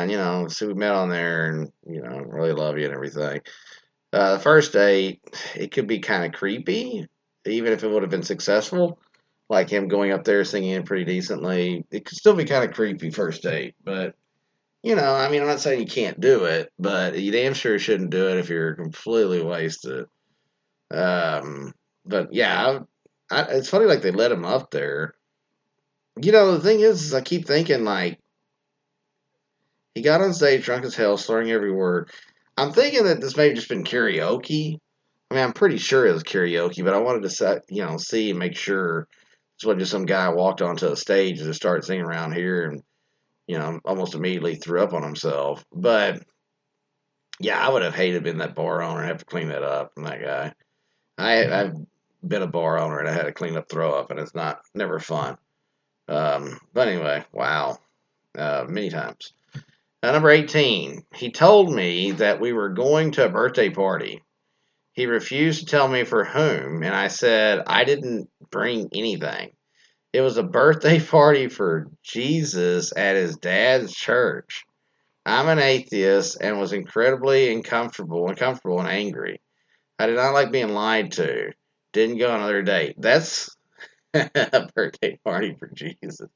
man, so we met on there and, really love you and everything. The first date, it could be kind of creepy, even if it would have been successful. Like him going up there singing pretty decently. It could still be kind of creepy first date, but I mean, I'm not saying you can't do it, but you damn sure shouldn't do it if you're completely wasted. Um, but yeah, it's funny like they let him up there. The thing is I keep thinking like he got on stage drunk as hell, slurring every word. I'm thinking that this may have just been karaoke. I mean, I'm pretty sure it was karaoke, but I wanted to see and make sure this wasn't just some guy walked onto a stage and just started singing around here and almost immediately threw up on himself. But yeah, I would have hated being that bar owner and have to clean that up. And that guy, I've been a bar owner and I had to clean up throw up, and it's never fun. But anyway, wow, many times. Number 18, he told me that we were going to a birthday party. He refused to tell me for whom, and I said I didn't bring anything. It was a birthday party for Jesus at his dad's church. I'm an atheist and was incredibly uncomfortable and angry. I did not like being lied to. Didn't go on another date. That's a birthday party for Jesus.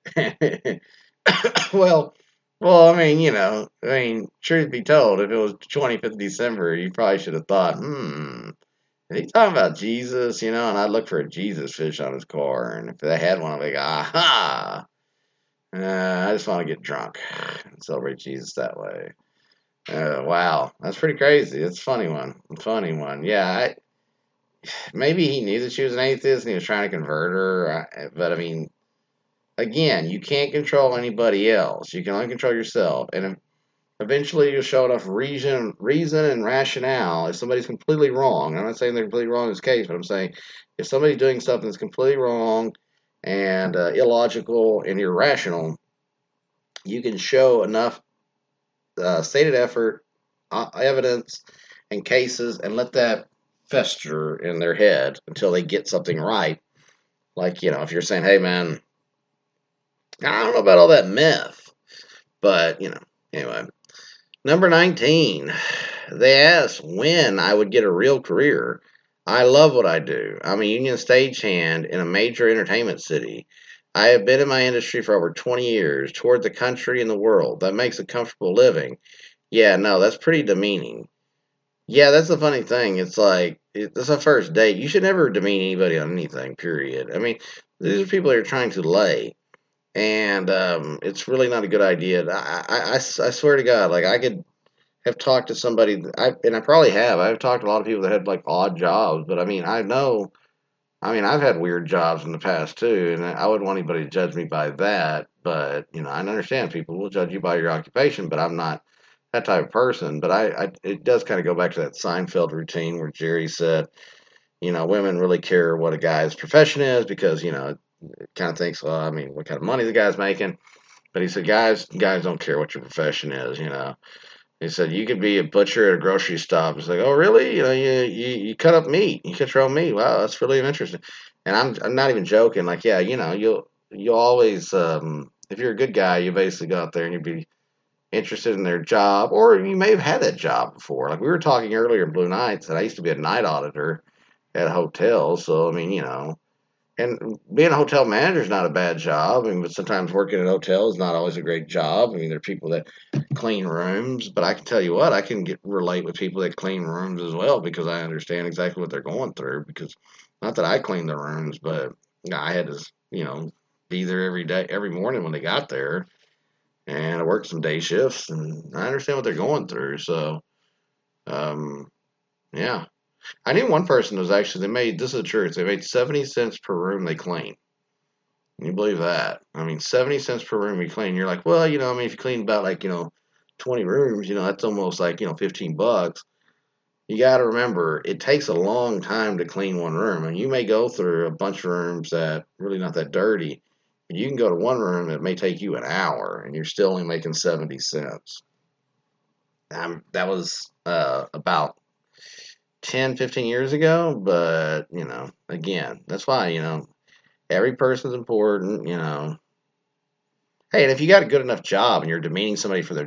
well, well, truth be told, if it was 25th of December, you probably should have thought, is he talking about Jesus? And I'd look for a Jesus fish on his car, and if they had one, I'd be like, aha! I just want to get drunk and celebrate Jesus that way. Wow, that's pretty crazy. It's a funny one. A funny one. Yeah, maybe he knew that she was an atheist and he was trying to convert her. But I mean, again, you can't control anybody else. You can only control yourself. And eventually you'll show enough reason and rationale if somebody's completely wrong. I'm not saying they're completely wrong in this case, but I'm saying if somebody's doing something that's completely wrong and illogical and irrational, you can show enough stated effort, evidence, and cases, and let that fester in their head until they get something right. Like, if you're saying, hey, man, I don't know about all that myth, but, anyway. Number 19, they asked when I would get a real career. I love what I do. I'm a union stagehand in a major entertainment city. I have been in my industry for over 20 years, toured the country and the world. That makes a comfortable living. Yeah, no, that's pretty demeaning. Yeah, that's the funny thing. It's like, it's a first date. You should never demean anybody on anything, period. I mean, these are people that are trying to lay. And it's really not a good idea. I swear to God, like I could have talked to somebody, and I probably have. I've talked to a lot of people that had like odd jobs, but I mean, I've had weird jobs in the past too, and I wouldn't want anybody to judge me by that. But I understand people will judge you by your occupation, but I'm not that type of person. But it does kind of go back to that Seinfeld routine where Jerry said, women really care what a guy's profession is because it kind of thinks, well, I mean, what kind of money the guy's making. But he said, guys don't care what your profession is. He said you could be a butcher at a grocery stop. It's like, oh really? You cut up meat. You cut your own meat. Wow, that's really interesting. And I'm not even joking. Like, yeah, you'll always if you're a good guy, you basically go out there and you'd be interested in their job, or you may have had that job before. Like we were talking earlier in Blue Nights, and I used to be a night auditor at a hotel. So I mean, and being a hotel manager is not a bad job. I mean, but sometimes working at a hotel is not always a great job. I mean, there are people that clean rooms, but I can tell you what, I can relate with people that clean rooms as well because I understand exactly what they're going through. Because not that I cleaned the rooms, but I had to, be there every day, every morning when they got there, and I worked some day shifts, and I understand what they're going through. So, um, yeah. I knew one person was actually they made this is the truth. They made 70 cents per room they clean. Can you believe that? I mean, 70 cents per room you clean. You're like, well, I mean, if you clean about like 20 rooms, that's almost like $15. You got to remember, it takes a long time to clean one room, and you may go through a bunch of rooms that really not that dirty. And you can go to one room that may take you an hour, and you're still only making 70 cents. That was about 10, 15 years ago, but, again, that's why, every person's important. Hey, and if you got a good enough job and you're demeaning somebody for their